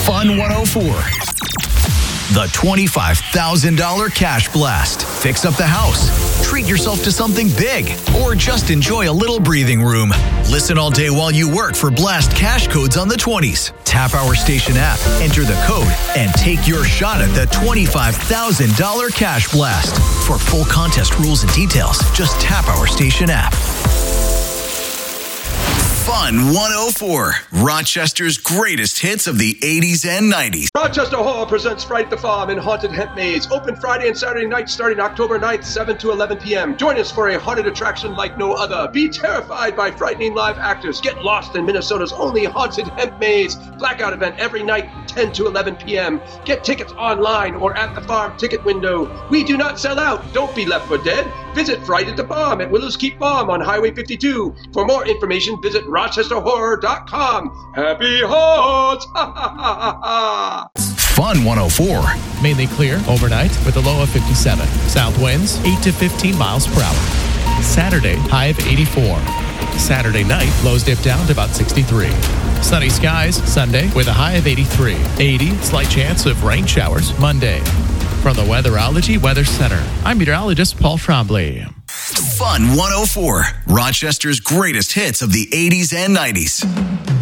Fun 104. The $25,000 Cash Blast. Fix up the house, treat yourself to something big, or just enjoy a little breathing room. Listen all day while you work for Blast cash codes on the 20s. Tap our station app, enter the code, and take your shot at the $25,000 Cash Blast. For full contest rules and details, just tap our station app. Fun 104, Rochester's greatest hits of the 80s and 90s. Rochester Hall presents Fright at the Farm and Haunted Hemp Maze. Open Friday and Saturday nights starting October 9th, 7 to 11 p.m. Join us for a haunted attraction like no other. Be terrified by frightening live actors. Get lost in Minnesota's only haunted hemp maze. Blackout event every night, 10 to 11 p.m. Get tickets online or at the farm ticket window. We do not sell out. Don't be left for dead. Visit Fright at the Farm at Willows Keep Farm on Highway 52. For more information, visit RochesterHorror.com. Happy haunts! Fun 104. Mainly clear overnight with a low of 57. South winds 8 to 15 miles per hour. Saturday, high of 84. Saturday night, lows dip down to about 63. Sunny skies Sunday with a high of 83. 80, slight chance of rain showers Monday. From the Weatherology Weather Center, I'm meteorologist Paul Trombley. Fun 104, Rochester's greatest hits of the 80s and 90s.